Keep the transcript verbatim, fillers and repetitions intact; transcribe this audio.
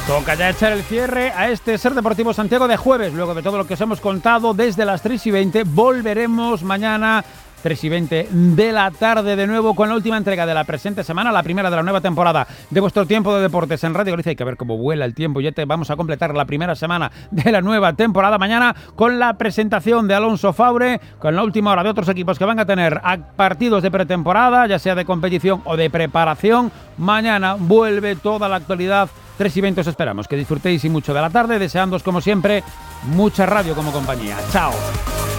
Toca ya echar el cierre a este Ser Deportivo Santiago de jueves. Luego de todo lo que os hemos contado desde las tres y veinte, volveremos mañana tres y veinte de la tarde de nuevo con la última entrega de la presente semana, la primera de la nueva temporada de vuestro tiempo de deportes en Radio Galicia. Hay que ver cómo vuela el tiempo. Ya te vamos a completar la primera semana de la nueva temporada mañana con la presentación de Alonso Faure, con la última hora de otros equipos que van a tener a partidos de pretemporada, ya sea de competición o de preparación. Mañana vuelve toda la actualidad. tres y veinte os esperamos. Que disfrutéis y mucho de la tarde, deseándoos como siempre mucha radio como compañía. Chao.